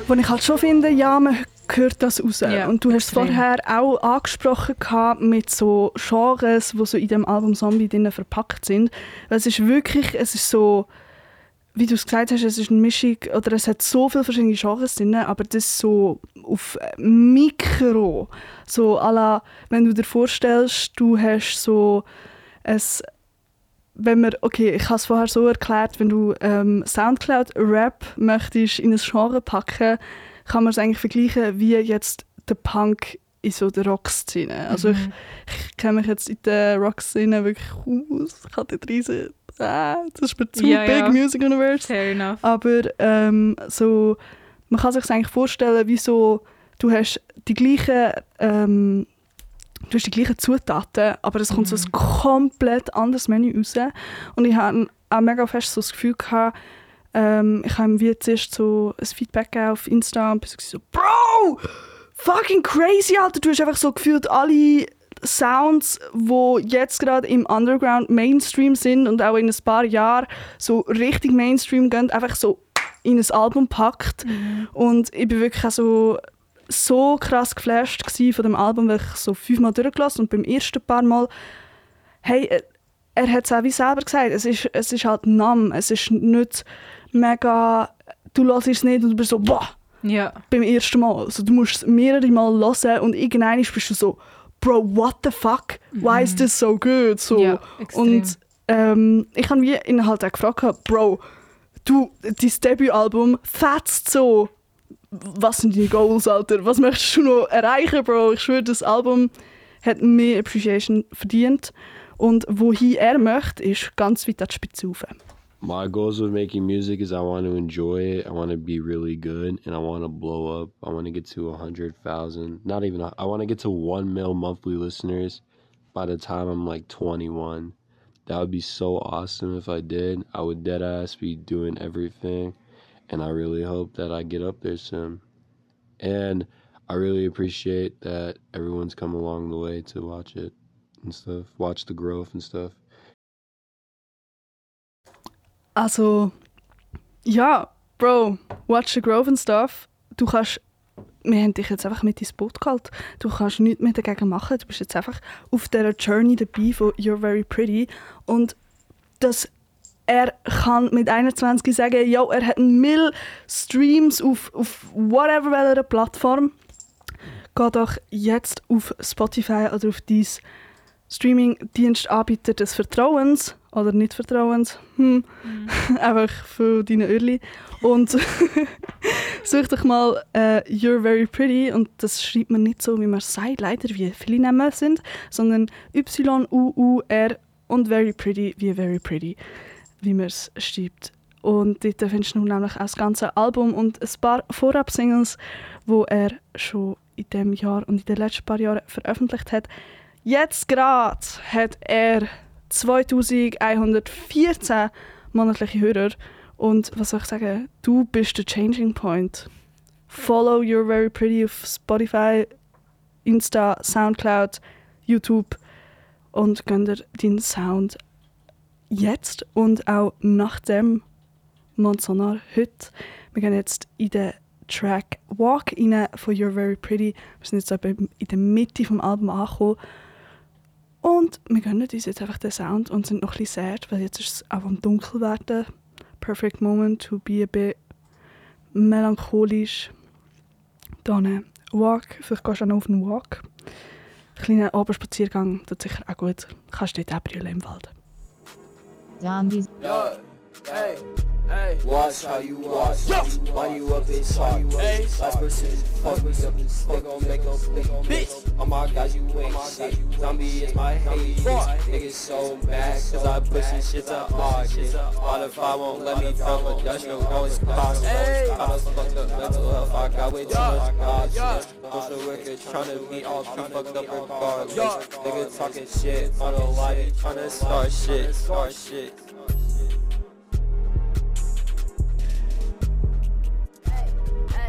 Wo ich halt schon finde, ja, man hört das raus. Ja, und du hast es extrem. vorher auch angesprochen mit so Genres, die so in dem Album Zombie drin verpackt sind. Weil es ist so, wie du es gesagt hast, es ist eine Mischung, oder es hat so viele verschiedene Genres drin, aber das so auf Mikro, so à la, wenn du dir vorstellst, du hast so ein, ich habe es vorher so erklärt, wenn du Soundcloud-Rap möchtest in ein Genre packen, kann man es eigentlich vergleichen wie jetzt der Punk in so der Rockszene. Also ich kenne mich jetzt in der Rockszene wirklich aus. Ich hatte riesen... das ist mir zu big Music Universe. Fair enough. Aber so, man kann sich eigentlich vorstellen, wie so, du hast die gleichen Zutaten, aber es kommt so ein komplett anderes Menü raus. Und ich habe auch mega fest so das Gefühl gehabt, ich habe ihm wie zuerst so ein Feedback gegeben auf Insta und bin so, Bro! Fucking crazy, Alter! Du hast einfach so gefühlt alle Sounds, die jetzt gerade im Underground Mainstream sind und auch in ein paar Jahren so richtig Mainstream gehen, einfach so in ein Album packt. Und ich bin wirklich auch so krass geflasht von dem Album, weil ich so 5-mal durchgelassen und beim ersten paar Mal, hey, er hat es auch wie selber gesagt, es ist halt numb, es ist nicht mega, du hörst es nicht und du bist so, boah, beim ersten Mal. Also, du musst es mehrere Mal hören und irgendwann bist du so, Bro, what the fuck? Why is this so good? So. Ja, extrem. Und ich habe ihn halt auch gefragt, Bro, dein Debütalbum fetzt so. Was sind deine Goals, Alter? Was möchtest du noch erreichen, Bro? Ich schwöre, das Album hat mehr Appreciation verdient. Und wohin er möchte, ist ganz weit an die Spitze rauf. My goals with making music is I want to enjoy it, I want to be really good, and I want to blow up. I want to get to 100,000, not even, I want to get to 1 mil monthly listeners by the time I'm like 21. That would be so awesome if I did. I would deadass be doing everything, and I really hope that I get up there soon. And I really appreciate that everyone's come along the way to watch it and stuff, watch the growth and stuff. Also, ja, Bro, watch the growth and stuff. Wir haben dich jetzt einfach mit ins Boot geholt. Du kannst nichts mehr dagegen machen. Du bist jetzt einfach auf dieser Journey dabei von You're Very Pretty. Und dass er kann mit 21 sagen, yo, er hat 1 Mil Streams auf whatever welcher Plattform. Geh doch jetzt auf Spotify oder auf dein Streaming-Dienstanbieter des Vertrauens oder nicht Vertrauens, einfach für deine Öhrchen. Und such doch mal You're Very Pretty, und das schreibt man nicht so, wie man es sagt, leider, wie viele Namen sind, sondern Y-U-U-R und Very Pretty wie Very Pretty, wie man es schreibt. Und dort findest du nämlich auch das ganze Album und ein paar Vorab-Singles, die er schon in diesem Jahr und in den letzten paar Jahren veröffentlicht hat. Jetzt gerade hat er 2114 monatliche Hörer. Und was soll ich sagen? Du bist der Changing Point. Follow You're Very Pretty auf Spotify, Insta, Soundcloud, YouTube und gönn dir deinen Sound jetzt und auch nach dem Mondsonar heute. Wir gehen jetzt in den Track Walk rein von You're Very Pretty. Wir sind jetzt in der Mitte des Albums angekommen. Und wir gönnen uns jetzt einfach den Sound und sind noch ein bisschen sad, weil jetzt ist es auch am Dunkel werden. Perfect moment to be a bit melancholisch. Dann Walk, vielleicht gehst du auch noch auf einen Walk. Ein kleiner Abendspaziergang tut sicher auch gut. Kannst du dort auch brüllen im Wald. Zombies. Yo, hey, hey. Watch how you watch. Why you up is hard. Hey, last person. Fuck me up. They gon' make us bitch. Oh my god, you ain't shit. Zombie is my hate. Niggas so mad cause I pushing shit to August. Spotify won't let me dump a Dutchman always cost. I done fucked up mental health. I got way too much God shit. Social worker tryna be all too fucked up regardless. Nigga talking shit on a light, tryna start shit.